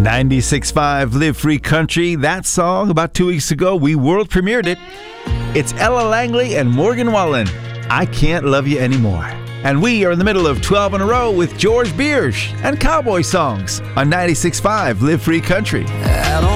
96.5 Live Free Country. That song, about 2 weeks ago, we world premiered it. It's Ella Langley and Morgan Wallen. I Can't Love You Anymore. And we are in the middle of 12 in a row with George Biersch and cowboy songs on 96.5 Live Free Country. I don't